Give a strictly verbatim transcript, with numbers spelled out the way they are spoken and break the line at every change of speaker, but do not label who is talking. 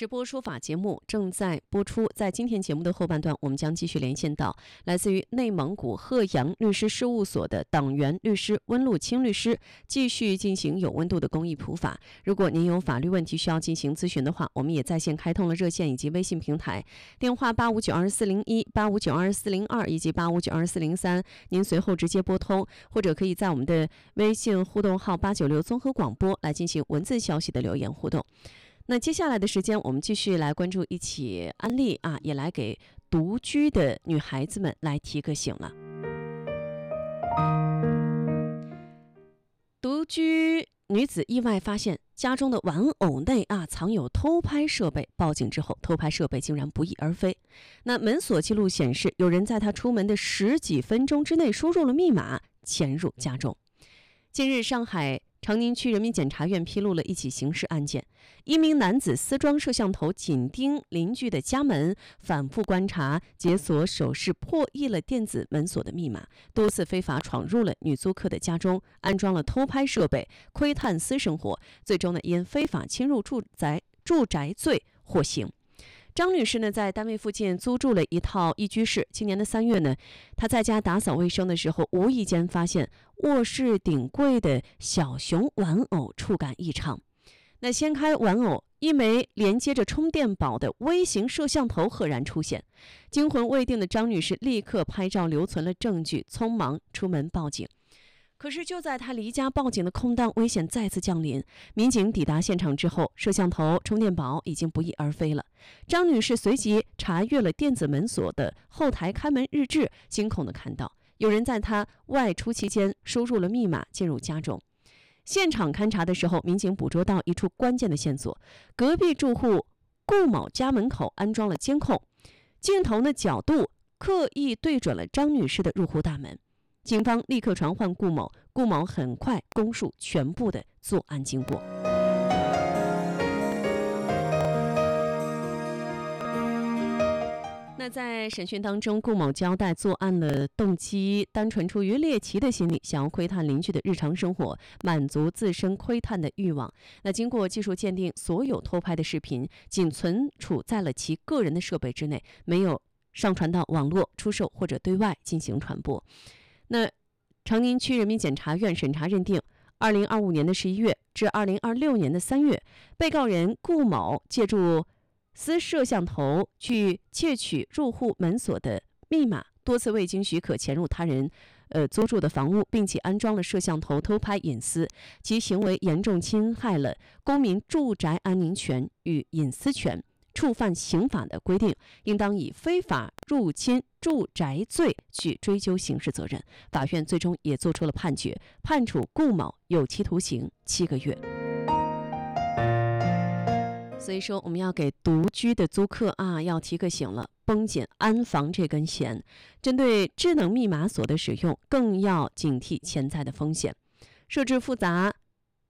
直播说法节目正在播出，在今天节目的后半段，我们将继续连线到来自于内蒙古鹤阳律师事务所的党员律师温路清律师，继续进行有温度的公益普法。如果您有法律问题需要进行咨询的话，我们也在线开通了热线以及微信平台，电话八五九二四零一、八五九二四零二以及八五九二四零三，您随后直接拨通，或者可以在我们的微信互动号八九六综合广播来进行文字消息的留言互动。那接下来的时间，我们继续来关注一起案例啊，也来给独居的女孩子们来提个醒了。独居女子意外发现家中的玩偶内啊藏有偷拍设备，报警之后，偷拍设备竟然不翼而飞。那门锁记录显示，有人在她出门的十几分钟之内输入了密码，潜入家中。近日，上海长宁区人民检察院披露了一起刑事案件，一名男子私装摄像头紧盯邻居的家门，反复观察、解锁手势，破译了电子门锁的密码，多次非法闯入了女租客的家中，安装了偷拍设备，窥探私生活，最终呢因非法侵入住宅住宅罪获刑。张女士呢，在单位附近租住了一套一居室。今年的三月呢，她在家打扫卫生的时候，无意间发现卧室顶柜的小熊玩偶触感异常。那掀开玩偶，一枚连接着充电宝的微型摄像头赫然出现。惊魂未定的张女士立刻拍照留存了证据，匆忙出门报警。可是就在他离家报警的空档，危险再次降临。民警抵达现场之后，摄像头、充电宝已经不翼而飞了。张女士随即查阅了电子门锁的后台开门日志，惊恐地看到有人在她外出期间输入了密码进入家中。现场勘查的时候，民警捕捉到一处关键的线索：隔壁住户顾某家门口安装了监控，镜头的角度刻意对准了张女士的入户大门。警方立刻传唤顾某，顾某很快供述全部的作案经过。那在审讯当中，顾某交代作案的动机单纯出于猎奇的心理，想要窥探邻居的日常生活，满足自身窥探的欲望。那经过技术鉴定，所有偷拍的视频仅存储在了其个人的设备之内，没有上传到网络出售或者对外进行传播。那长宁区人民检察院审查认定，二零二五年的十一月至二零二六年的三月，被告人顾某借助私摄像头去窃取入户门锁的密码，多次未经许可潜入他人呃租住的房屋，并且安装了摄像头偷拍隐私，其行为严重侵害了公民住宅安宁权与隐私权，触犯刑法的规定，应当以非法入侵住宅罪去追究刑事责任。法院最终也作出了判决，判处顾某有期徒刑七个月。所以说，我们要给独居的租客啊，要提个醒了，绷紧安防这根弦。针对智能密码锁的使用，更要警惕潜在的风险。设置复杂